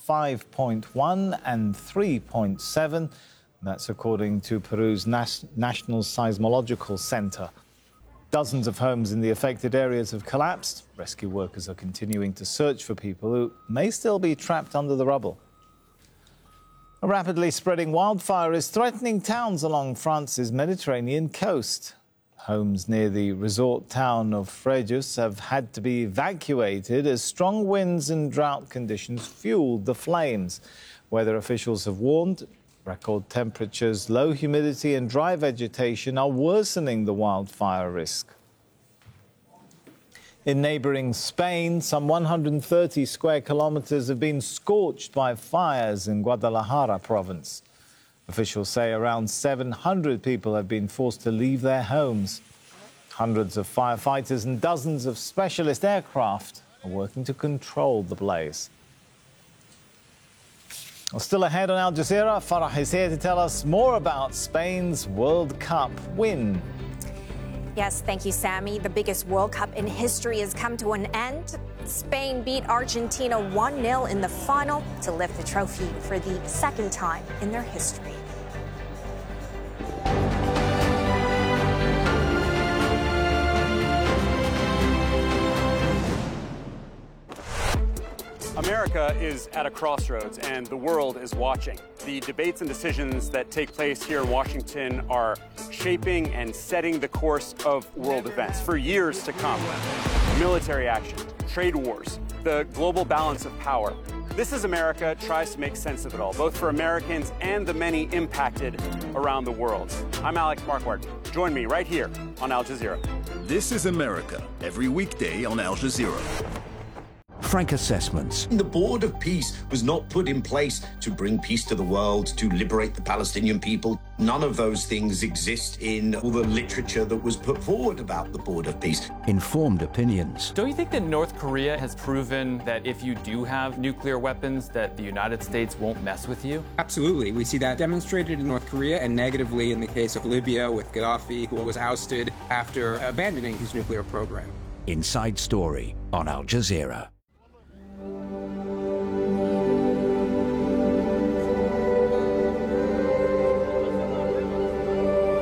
5.1 and 3.7. That's according to Peru's National Seismological Center. Dozens of homes in the affected areas have collapsed. Rescue workers are continuing to search for people who may still be trapped under the rubble. A rapidly spreading wildfire is threatening towns along France's Mediterranean coast. Homes near the resort town of Fréjus have had to be evacuated as strong winds and drought conditions fueled the flames. Weather officials have warned record temperatures, low humidity and dry vegetation are worsening the wildfire risk. In neighbouring Spain, some 130 square kilometres have been scorched by fires in Guadalajara province. Officials say around 700 people have been forced to leave their homes. Hundreds of firefighters and dozens of specialist aircraft are working to control the blaze. Well, still ahead on Al Jazeera, Farah is here to tell us more about Spain's World Cup win. Yes, thank you, Sammy. The biggest World Cup in history has come to an end. Spain beat Argentina 1-0 in the final to lift the trophy for the second time in their history. America is at a crossroads, and the world is watching. The debates and decisions that take place here in Washington are shaping and setting the course of world events for years to come. Military action, trade wars, the global balance of power. This Is America tries to make sense of it all, both for Americans and the many impacted around the world. I'm Alex Marquardt. Join me right here on Al Jazeera. This is America, every weekday on Al Jazeera. Frank assessments. The Board of Peace was not put in place to bring peace to the world, to liberate the Palestinian people. None of those things exist in all the literature that was put forward about the Board of Peace. Informed opinions. Don't you think that North Korea has proven that if you do have nuclear weapons, that the United States won't mess with you? Absolutely. We see that demonstrated in North Korea and negatively in the case of Libya with Gaddafi, who was ousted after abandoning his nuclear program. Inside Story on Al Jazeera.